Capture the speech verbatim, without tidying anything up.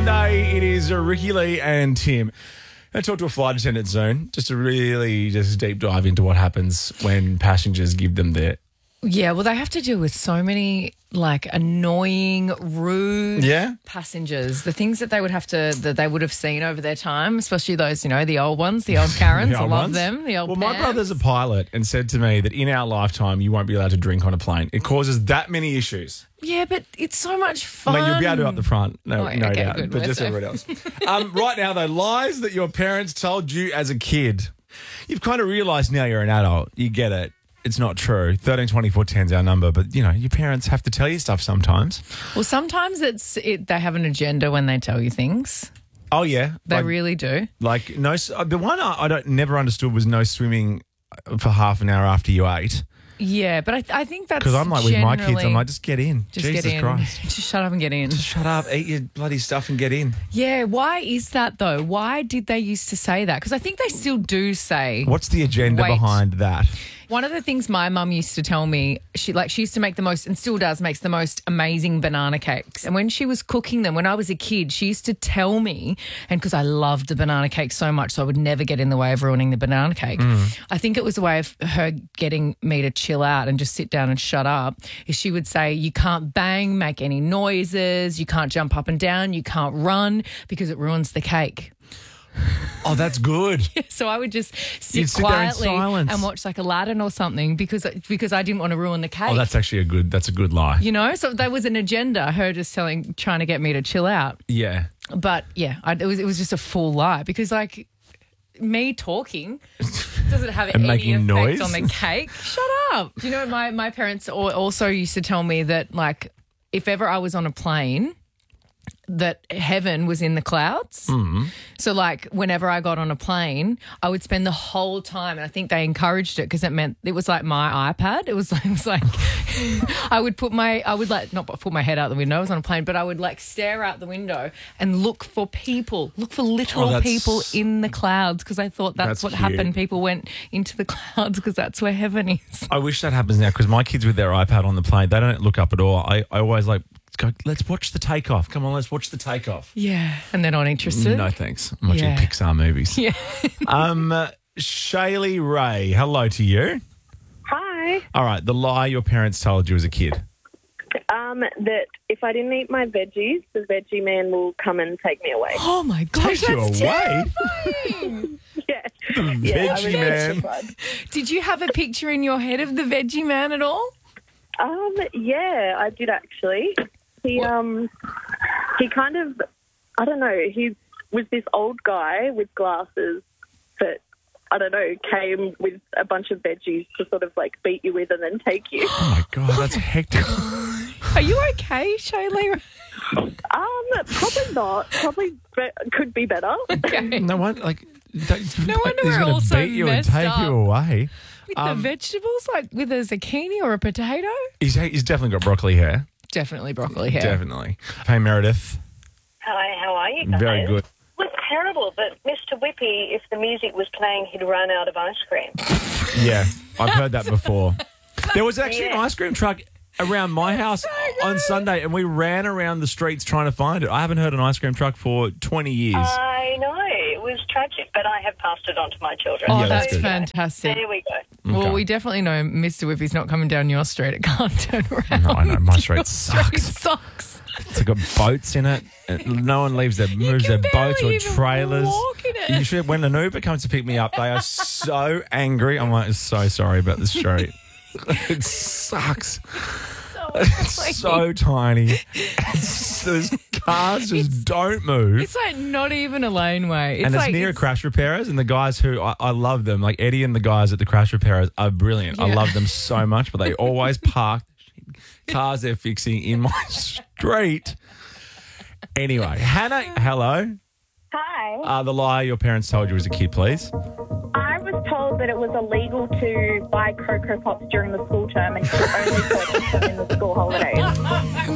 Monday, it is Ricky Lee and Tim. I talked to a flight attendant soon, just to really just deep dive into what happens when passengers give them their... Yeah, well, they have to deal with so many, like, annoying, rude Yeah? passengers. The things that they would have to, that they would have seen over their time, especially those, you know, the old ones, the old Karens. The I old love ones. them. The old Well, my Pams. brother's a pilot and said to me that in our lifetime, you won't be allowed to drink on a plane. It causes that many issues. Yeah, but it's so much I fun. mean, you'll be able to up the front, no, Oh, yeah, no okay, doubt, good, but we're just safe. everyone else. um, right now, though, lies that your parents told you as a kid. You've kind of realised now you're an adult. You get it. It's not true. thirteen twenty-four ten is our number, but, you know, your parents have to tell you stuff sometimes. Well, sometimes it's it, they have an agenda when they tell you things. Oh, yeah. They like, really do. Like, no, the one I, I don't never understood was no swimming for half an hour after you ate. Yeah, but I, I think that's Because I'm like, with my kids, I'm generally- like, just get in. Just Jesus get in. Christ. Just shut up and get in. Shut up, eat your bloody stuff and get in. Yeah, why is that though? Why did they used to say that? Because I think they still do say. What's the agenda Wait. behind that? One of the things my mum used to tell me, she like she used to make the most, and still does, makes the most amazing banana cakes. And when she was cooking them, when I was a kid, she used to tell me, and because I loved the banana cake so much, so I would never get in the way of ruining the banana cake. Mm. I think it was a way of her getting me to chill out and just sit down and shut up. Is she would say, you can't bang, make any noises, you can't jump up and down, you can't run because it ruins the cake. Oh, that's good. So I would just sit You'd sit there in quietly silence. and watch like Aladdin or something because because I didn't want to ruin the cake. Oh, that's actually a good, that's a good lie. You know, so there was an agenda, her just telling, trying to get me to chill out. Yeah. But yeah, I, it was it was just a full lie because like me talking doesn't have And any making effect noise? on the cake. Shut up. Do you know my my parents al- also used to tell me that like if ever I was on a plane, that heaven was in the clouds. Mm. So, like, whenever I got on a plane, I would spend the whole time, and I think they encouraged it because it meant it was like my iPad. It was, it was like I would put my, I would like not put my head out the window. I was on a plane, but I would like stare out the window and look for people, look for literal Oh, that's- people in the clouds because I thought that's, That's what cute. happened. People went into the clouds because that's where heaven is. I wish that happens now because my kids with their iPad on the plane, they don't look up at all. I, I always like, go, let's watch the takeoff. Come on, let's watch the takeoff. Yeah, and they're not interested. No, thanks. I'm watching Yeah. Pixar movies. Yeah. um, uh, Shaylee Ray, hello to you. Hi. All right, the lie your parents told you as a kid. Um, that if I didn't eat my veggies, the veggie man will come and take me away. Oh my gosh, Take you that's away? terrifying. Yeah. yeah, I Veggie was man. terrified. Did you have a picture in your head of the veggie man at all? Um, yeah, I did actually. He um, he kind of, I don't know. He was this old guy with glasses that I don't know came with a bunch of veggies to sort of like beat you with and then take you. Oh, my God, that's hectic. Are you okay, Shaylee? Um, probably not. Probably be- could be better. Okay. No one, like... No wonder he's we're gonna all so beat you and messed take up. you away. With Um, the vegetables, like with a zucchini or a potato? He's, he's definitely got broccoli hair. Definitely broccoli hair. Definitely. Hey, Meredith. Hi, how are you guys? Very good. It was terrible, but Mister Whippy, if the music was playing, he'd run out of ice cream. Yeah, I've heard that before. There was actually an Yeah. ice cream truck around my house on Sunday, and we ran around the streets trying to find it. I haven't heard an ice cream truck for twenty years. I know, it was tragic, but I have passed it on to my children. Oh, Yeah, that's that's good. fantastic. There we go. Well, Okay. we definitely know Mister Whippy's not coming down your street. It can't turn around. No, I know, my street Your sucks. sucks. It's got boats in it. and No one leaves their moves their can boats or barely even trailers. walk in it. You should, when an Uber comes to pick me up, they are so angry. I'm like, so sorry about the street. It sucks. It's so tiny. It's, those cars just don't move. It's like not even a laneway. It's and it's like near crash repairers, and the guys who I, I love them, like Eddie and the guys at the crash repairers, are brilliant. I Yeah. love them so much, but they always park cars they're fixing in my street. Anyway, Hannah, hello. Hi. Uh, the lie your parents told you as a kid, please. I was told that it was illegal to buy Cocoa Pops during the school term and you could only purchase them in the school holidays.